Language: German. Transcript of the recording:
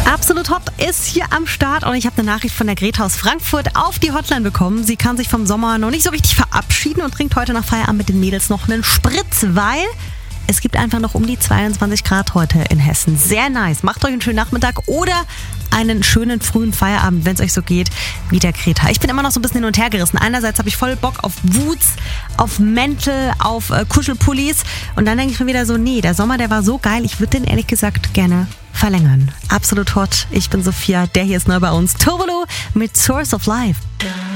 Absolut Hot ist hier am Start und ich habe eine Nachricht von der Greta aus Frankfurt auf die Hotline bekommen. Sie kann sich vom Sommer noch nicht so richtig verabschieden und trinkt heute nach Feierabend mit den Mädels noch einen Spritz, weil es gibt einfach noch um die 22 Grad heute in Hessen. Sehr nice. Macht euch einen schönen Nachmittag oder einen schönen frühen Feierabend, wenn es euch so geht wie der Greta. Ich bin immer noch so ein bisschen hin und her gerissen. Einerseits habe ich voll Bock auf Boots, auf Mäntel, auf Kuschelpullis und dann denke ich mir wieder so, nee, der Sommer, der war so geil, ich würde den ehrlich gesagt gerne verlängern. Absolut hot. Ich bin Sophia, der hier ist neu bei uns. Tobolo mit Source of Life.